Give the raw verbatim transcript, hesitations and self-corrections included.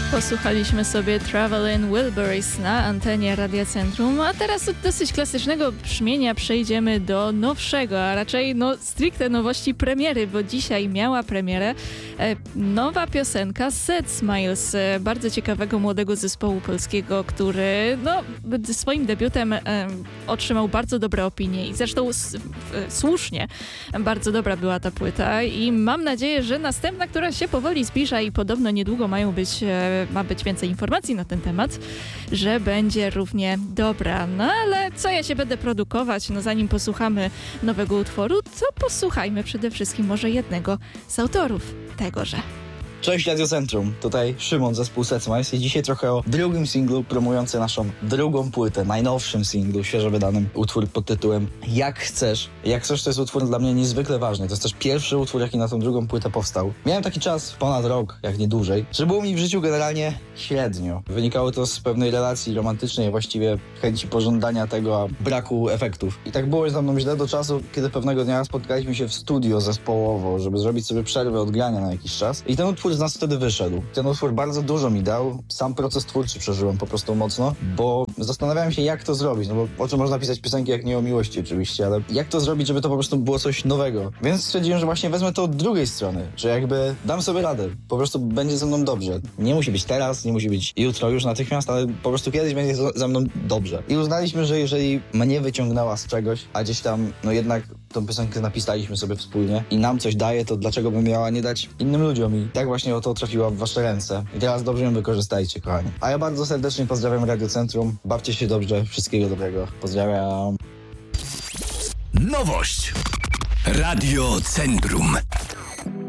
Posłuchaliśmy sobie Travelin' Wilburys na antenie Radia Centrum, a teraz od dosyć klasycznego brzmienia przejdziemy do nowszego, a raczej no stricte nowości premiery, bo dzisiaj miała premierę e, nowa piosenka Sad Smiles, e, bardzo ciekawego młodego zespołu polskiego, który no swoim debiutem e, otrzymał bardzo dobre opinie i zresztą s, e, słusznie bardzo dobra była ta płyta i mam nadzieję, że następna, która się powoli zbliża i podobno niedługo mają być e, ma być więcej informacji na ten temat, że będzie równie dobra. No ale co ja się będę produkować? No zanim posłuchamy nowego utworu, to posłuchajmy przede wszystkim może jednego z autorów tegoże. Cześć Radio Centrum, tutaj Szymon, zespół Sad Smiles i dzisiaj trochę o drugim singlu promującym naszą drugą płytę, najnowszym singlu, świeżo wydanym, utwór pod tytułem Jak Chcesz. Jak Chcesz to jest utwór dla mnie niezwykle ważny, to jest też pierwszy utwór, jaki na tą drugą płytę powstał. Miałem taki czas, ponad rok, jak nie dłużej, że było mi w życiu generalnie średnio. Wynikało to z pewnej relacji romantycznej, właściwie chęci pożądania tego, a braku efektów. I tak było za mną źle do czasu, kiedy pewnego dnia spotkaliśmy się w studio zespołowo, żeby zrobić sobie przerwę od grania na jakiś czas i ten utwór z nas wtedy wyszedł. Ten utwór bardzo dużo mi dał. Sam proces twórczy przeżyłem po prostu mocno, bo zastanawiałem się, jak to zrobić. No bo o czym można pisać piosenki, jak nie o miłości oczywiście, ale jak to zrobić, żeby to po prostu było coś nowego. Więc stwierdziłem, że właśnie wezmę to od drugiej strony, że jakby dam sobie radę. Po prostu będzie ze mną dobrze. Nie musi być teraz, nie musi być jutro, już natychmiast, ale po prostu kiedyś będzie ze mną dobrze. I uznaliśmy, że jeżeli mnie wyciągnęła z czegoś, a gdzieś tam, no jednak tą piosenkę napisaliśmy sobie wspólnie i nam coś daje, to dlaczego bym miała nie dać innym ludziom? I tak właśnie o to trafiła w wasze ręce. I teraz dobrze ją wykorzystajcie, kochani. A ja bardzo serdecznie pozdrawiam Radio Centrum. Bawcie się dobrze. Wszystkiego dobrego. Pozdrawiam. Nowość. Radio Centrum.